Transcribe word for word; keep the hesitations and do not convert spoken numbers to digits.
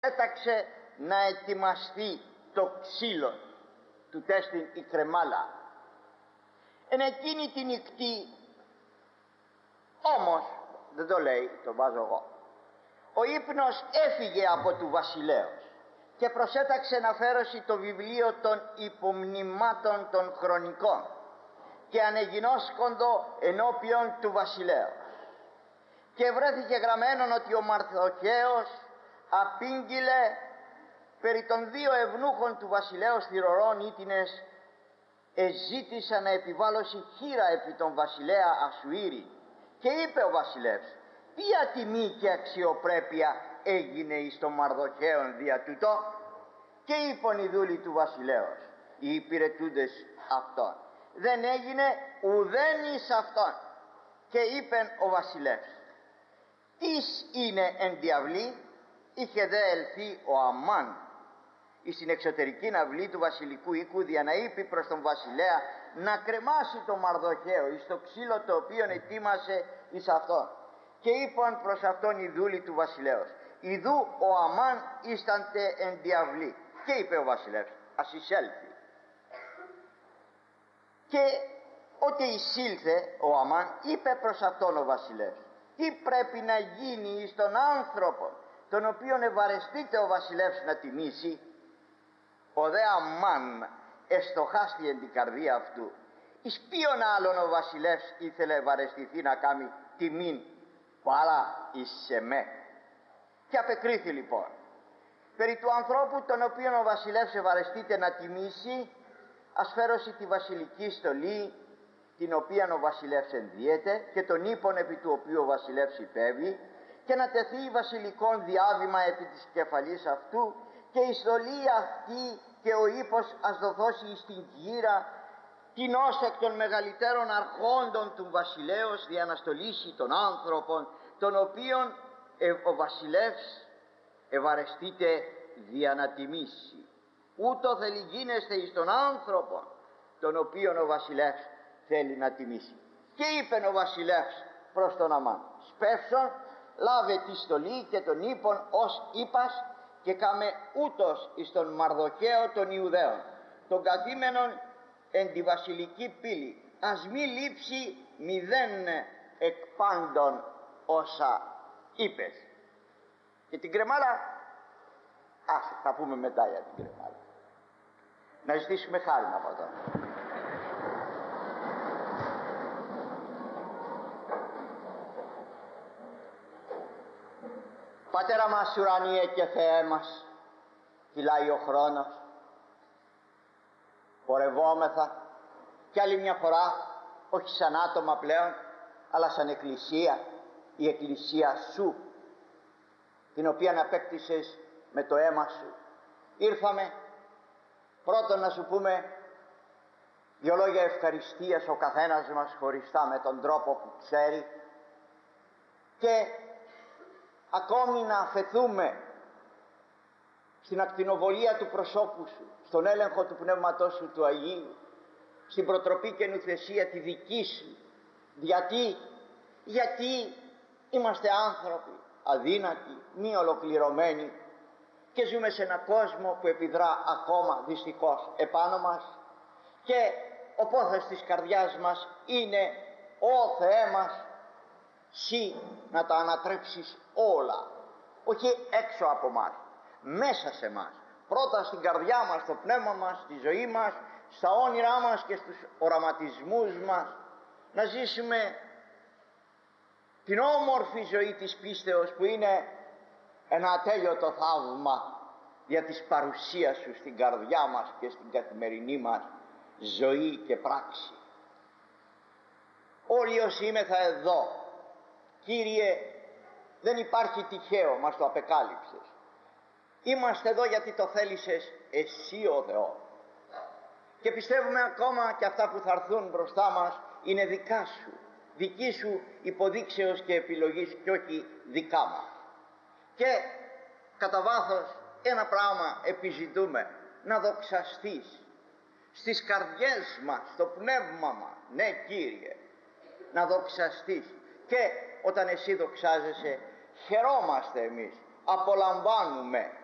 έταξε να ετοιμαστεί το ξύλο του τέστην η κρεμάλα. Εν εκείνη τη νυχτή όμως, δεν το λέει, το βάζω εγώ, ο ύπνος έφυγε από του βασιλέως και προσέταξε να φέρωση το βιβλίο των υπομνημάτων των χρονικών και ανεγινώσκοντο ενώπιον του βασιλέως. Και βρέθηκε γραμμένον ότι ο Μαρδοχέος απήγγειλε περί των δύο ευνούχων του βασιλέως θυρωρών ήτινες, εζήτησα να επιβάλλωση χείρα επί τον βασιλέα Ασουήρη. Και είπε ο βασιλεύς, τι ατιμή και αξιοπρέπεια έγινε εις τον Μαρδοχέον δια τούτο? Και είπαν οι δούλοι του βασιλέως, οι υπηρετούντες αυτών, δεν έγινε ουδέν εις αυτόν. Και είπεν ο βασιλεύς, τις είναι εν διαβλή? Είχε δε ελθεί ο Αμάν εις την εξωτερική αυλή του βασιλικού οίκου, δια να είπε προς τον βασιλέα να κρεμάσει το Μαρδοχαίο εις το ξύλο το οποίο ετοίμασε εις αυτόν. Και είπαν προς αυτόν οι δούλοι του βασιλέως, ιδού ο Αμάν ίστανται εν διαβλή. Και είπε ο βασιλεύς, ας εισέλθει. Και ότι εισήλθε ο Αμάν, είπε προς αυτόν ο βασιλεύς, τι πρέπει να γίνει εις τον άνθρωπο τον οποίον ευαρεστείται ο βασιλεύς να τιμήσει? Ο δε Αμάν εστοχάστη εν την καρδία αυτού, εις ποιον άλλον ο βασιλεύς ήθελε ευαρεστηθεί να κάνει τιμήν παρά εις εμέ? Και απεκρίθη λοιπόν, περί του ανθρώπου τον οποίον ο βασιλεύς ευαρεστείται να τιμήσει, ας φέρωση τη βασιλική στολή την οποία ο βασιλεύς ενδύεται και τον ύπον επί του οποίου ο βασιλεύς υπέβη, και να τεθεί βασιλικόν διάβημα επί της κεφαλής αυτού, και η στολή αυτή και ο ύπος ας δοθώσει εις την γύρα την ως εκ των μεγαλύτερων αρχόντων του βασιλέως, δια να στολίσει τον άνθρωπον τον οποίον ε, ο βασιλεύς ευαρεστείται δια να τιμήσει. Ούτω θέλει γίνεστε εις τον άνθρωπον τον οποίον ο βασιλεύς θέλει να τιμήσει. Και είπε ο βασιλεύς προς τον Αμάν, σπεύσον, λάβε τη στολή και τον ύπον ως είπας, και κάμε ούτως εις τον Μαρδοχαίο των Ιουδαίων, τον καθήμενον εν τη βασιλική πύλη, ας μη λείψει μηδέν εκ πάντων όσα είπες. Και την κρεμάλα, ας θα πούμε μετά για την κρεμάλα. Να ζητήσουμε χάρη από αυτό. Πατέρα μας ουρανίε και Θεέ μας, κυλάει ο χρόνος, πορευόμεθα κι άλλη μια φορά, όχι σαν άτομα πλέον, αλλά σαν εκκλησία, η εκκλησία Σου, την οποία απέκτησες με το αίμα Σου. Ήρθαμε πρώτον να Σου πούμε δυο λόγια ευχαριστίας ο καθένας μας χωριστά με τον τρόπο που ξέρει, και ακόμη να αφαιθούμε στην ακτινοβολία του προσώπου Σου, στον έλεγχο του Πνεύματός Σου του Αγίου, στην προτροπή και νουθεσία τη δική Σου. Γιατί, γιατί είμαστε άνθρωποι αδύνατοι, μη ολοκληρωμένοι, και ζούμε σε έναν κόσμο που επιδρά ακόμα δυστυχώς επάνω μας, και ο πόθος της καρδιάς μας είναι, «Ω Θεέ μας, Συ να τα ανατρέψεις όλα», όχι έξω από μας, μέσα σε μας, πρώτα στην καρδιά μας, στο πνεύμα μας, στη ζωή μας, στα όνειρά μας και στους οραματισμούς μας, να ζήσουμε την όμορφη ζωή της πίστεως που είναι ένα ατέλειωτο θαύμα για της παρουσίας Σου στην καρδιά μας και στην καθημερινή μας ζωή και πράξη. Όλοι όσοι είμεθα εδώ, Κύριε, δεν υπάρχει τυχαίο, μας το απεκάλυψες. Είμαστε εδώ γιατί το θέλησες Εσύ ο Θεός. Και πιστεύουμε ακόμα και αυτά που θα έρθουν μπροστά μας είναι δικά Σου, δική Σου υποδείξεως και επιλογής, και όχι δικά μας. Και κατά βάθος ένα πράγμα επιζητούμε, να δοξαστείς στις καρδιές μας, στο πνεύμα μας, ναι Κύριε, να δοξαστείς. Και όταν Εσύ δοξάζεσαι, χαιρόμαστε εμείς, απολαμβάνουμε